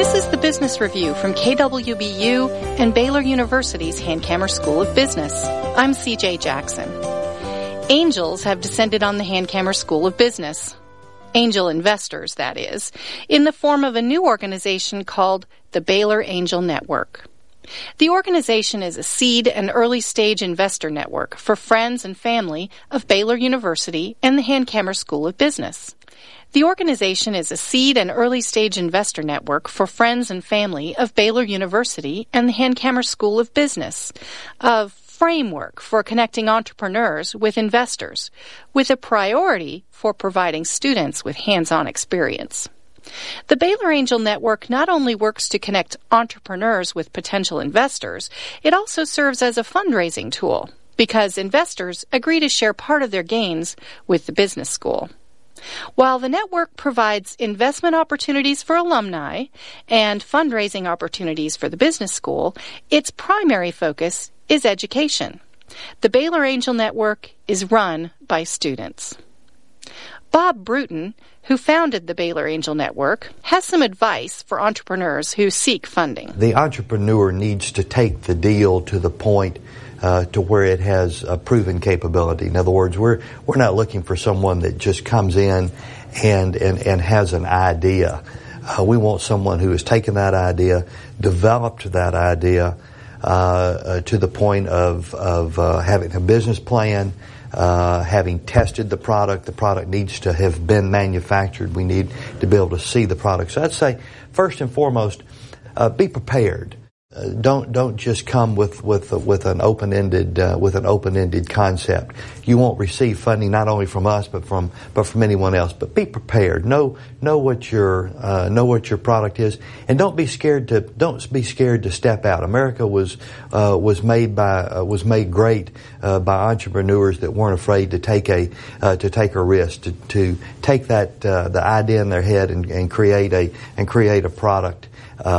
This is the Business Review from KWBU and Baylor University's Hankamer School of Business. I'm CJ Jackson. Angels have descended on the Hankamer School of Business. Angel investors, that is, in the form of a new organization called the Baylor Angel Network. The organization is a seed and early-stage investor network for friends and family of Baylor University and the Hankamer School of Business. The organization is a seed and early-stage investor network for friends and family of Baylor University and the Hankamer School of Business, a framework for connecting entrepreneurs with investors, with a priority for providing students with hands-on experience. The Baylor Angel Network not only works to connect entrepreneurs with potential investors, it also serves as a fundraising tool because investors agree to share part of their gains with the business school. While the network provides investment opportunities for alumni and fundraising opportunities for the business school, its primary focus is education. The Baylor Angel Network is run by students. Bob Bruton, who founded the Baylor Angel Network, has some advice for entrepreneurs who seek funding. The entrepreneur needs to take the deal to the point to where it has a proven capability. In other words, we're not looking for someone that just comes in and has an idea. We want someone who has taken that idea, developed that idea to the point of having a business plan, having tested the product needs to have been manufactured. We need to be able to see the product. So I'd say, first and foremost, be prepared. Don't just come with an open-ended concept. You won't receive funding not only from us but from anyone else. But be prepared. Know what your product is, and don't be scared to step out. America was made great by entrepreneurs that weren't afraid to take a risk, to take the idea in their head and create a product.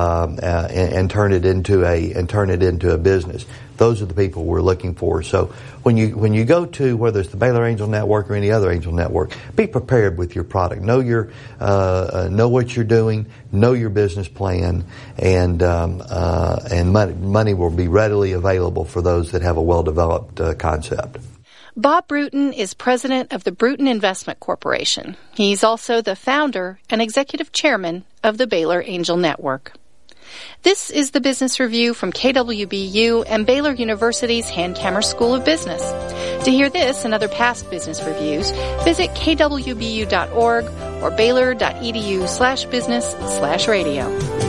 And turn it into a business. Those are the people we're looking for. So when you go to whether it's the Baylor Angel Network or any other angel network, be prepared with your product. Know what you're doing. Know your business plan, and money will be readily available for those that have a well-developed concept. Bob Bruton is president of the Bruton Investment Corporation. He's also the founder and executive chairman of the Baylor Angel Network. This is the Business Review from KWBU and Baylor University's Hankamer School of Business. To hear this and other past business reviews, visit kwbu.org or baylor.edu/business/radio.